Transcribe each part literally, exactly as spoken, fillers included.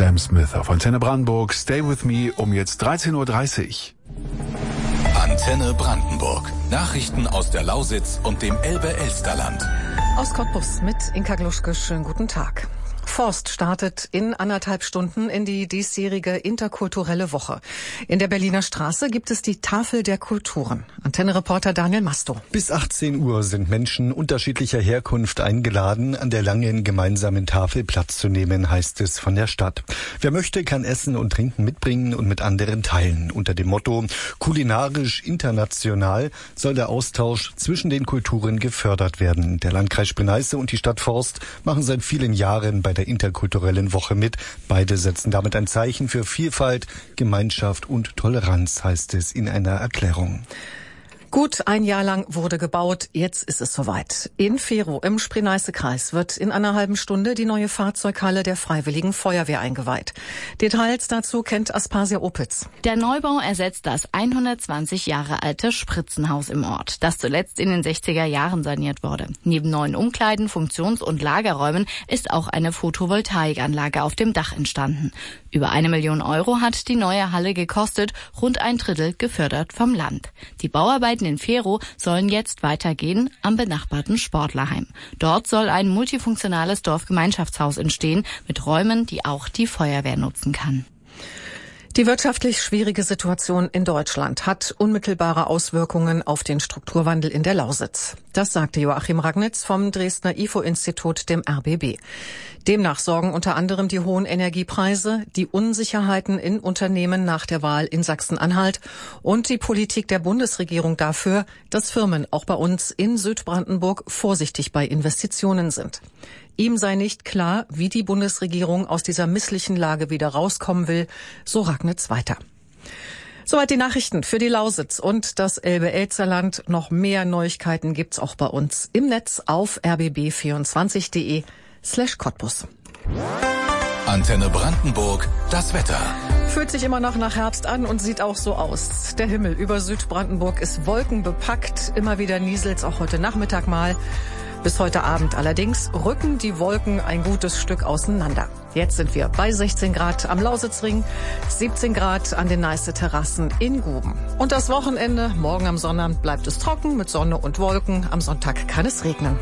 Sam Smith auf Antenne Brandenburg. Stay with me um jetzt dreizehn Uhr dreißig. Antenne Brandenburg. Nachrichten aus der Lausitz und dem Elbe-Elsterland. Aus Cottbus mit Inka Gluschke. Schönen guten Tag. Forst startet in anderthalb Stunden in die diesjährige interkulturelle Woche. In der Berliner Straße gibt es die Tafel der Kulturen. Antenne-Reporter Daniel Masto. Bis achtzehn Uhr sind Menschen unterschiedlicher Herkunft eingeladen, an der langen gemeinsamen Tafel Platz zu nehmen, heißt es von der Stadt. Wer möchte, kann Essen und Trinken mitbringen und mit anderen teilen. Unter dem Motto kulinarisch international soll der Austausch zwischen den Kulturen gefördert werden. Der Landkreis Spree-Neiße und die Stadt Forst machen seit vielen Jahren bei der interkulturellen Woche mit. Beide setzen damit ein Zeichen für Vielfalt, Gemeinschaft und Toleranz, heißt es in einer Erklärung. Gut ein Jahr lang wurde gebaut, jetzt ist es soweit. In Verow im Spree-Neiße-Kreis wird in einer halben Stunde die neue Fahrzeughalle der Freiwilligen Feuerwehr eingeweiht. Details dazu kennt Aspasia Opitz. Der Neubau ersetzt das hundertzwanzig Jahre alte Spritzenhaus im Ort, das zuletzt in den sechziger Jahren saniert wurde. Neben neuen Umkleiden, Funktions- und Lagerräumen ist auch eine Photovoltaikanlage auf dem Dach entstanden. Über eine Million Euro hat die neue Halle gekostet, rund ein Drittel gefördert vom Land. Die Bauarbeiten in Verow sollen jetzt weitergehen am benachbarten Sportlerheim. Dort soll ein multifunktionales Dorfgemeinschaftshaus entstehen mit Räumen, die auch die Feuerwehr nutzen kann. Die wirtschaftlich schwierige Situation in Deutschland hat unmittelbare Auswirkungen auf den Strukturwandel in der Lausitz. Das sagte Joachim Ragnitz vom Dresdner I F O-Institut, dem R B B. Demnach sorgen unter anderem die hohen Energiepreise, die Unsicherheiten in Unternehmen nach der Wahl in Sachsen-Anhalt und die Politik der Bundesregierung dafür, dass Firmen auch bei uns in Südbrandenburg vorsichtig bei Investitionen sind. Ihm sei nicht klar, wie die Bundesregierung aus dieser misslichen Lage wieder rauskommen will, so Ragnitz weiter. Soweit die Nachrichten für die Lausitz und das Elbe-Elsterland. Noch mehr Neuigkeiten gibt's auch bei uns im Netz auf r b b vierundzwanzig punkt d e slash Cottbus. Antenne Brandenburg, das Wetter. Fühlt sich immer noch nach Herbst an und sieht auch so aus. Der Himmel über Südbrandenburg ist wolkenbepackt. Immer wieder nieselt's auch heute Nachmittag mal. Bis heute Abend allerdings rücken die Wolken ein gutes Stück auseinander. Jetzt sind wir bei sechzehn Grad am Lausitzring, siebzehn Grad an den Neiße-Terrassen in Guben. Und das Wochenende, morgen am Sonnabend bleibt es trocken mit Sonne und Wolken. Am Sonntag kann es regnen.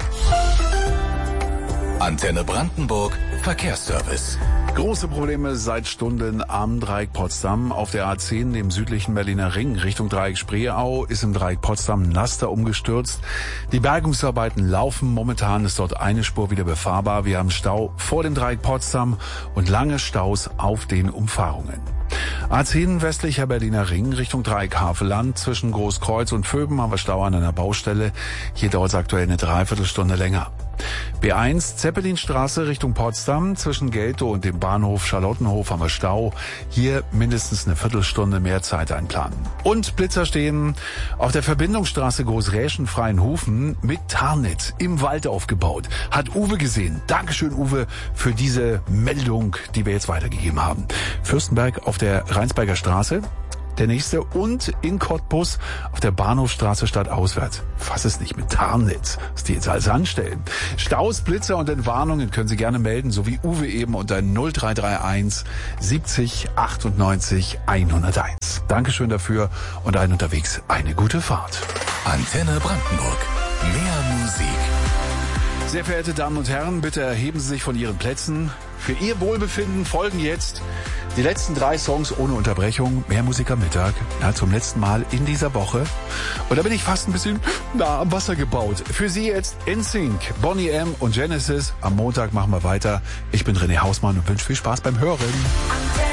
Antenne Brandenburg, Verkehrsservice. Große Probleme seit Stunden am Dreieck Potsdam. Auf der A zehn, dem südlichen Berliner Ring, Richtung Dreieck Spreeau, ist im Dreieck Potsdam ein Laster umgestürzt. Die Bergungsarbeiten laufen. Momentan ist dort eine Spur wieder befahrbar. Wir haben Stau vor dem Dreieck Potsdam und lange Staus auf den Umfahrungen. A zehn westlicher Berliner Ring Richtung Dreieck Havelland. Zwischen Großkreuz und Vöben haben wir Stau an einer Baustelle. Hier dauert es aktuell eine Dreiviertelstunde länger. B eins Zeppelinstraße Richtung Potsdam. Zwischen Geltow und dem Bahnhof Charlottenhof haben wir Stau. Hier mindestens eine Viertelstunde mehr Zeit einplanen. Und Blitzer stehen auf der Verbindungsstraße Großräschen-Freienhofen mit Tarnitz im Wald aufgebaut. Hat Uwe gesehen. Dankeschön, Uwe, für diese Meldung, die wir jetzt weitergegeben haben. Fürstenberg auf der Rheinsberger Straße. Der nächste und in Cottbus auf der Bahnhofstraße stadtauswärts. Fass es nicht mit Tarnitz, was die jetzt alles anstellen. Staus, Blitzer und Entwarnungen können Sie gerne melden, so wie Uwe eben unter null drei drei eins siebzig achtundneunzig hunderteins. Dankeschön dafür und allen unterwegs eine gute Fahrt. Antenne Brandenburg. Mehr Musik. Sehr verehrte Damen und Herren, bitte erheben Sie sich von Ihren Plätzen. Für Ihr Wohlbefinden folgen jetzt die letzten drei Songs ohne Unterbrechung. Mehr Musik am Mittag. Ja, zum letzten Mal in dieser Woche. Und da bin ich fast ein bisschen nah am Wasser gebaut. Für Sie jetzt N Sync, Boney M. und Genesis. Am Montag machen wir weiter. Ich bin René Hausmann und wünsche viel Spaß beim Hören.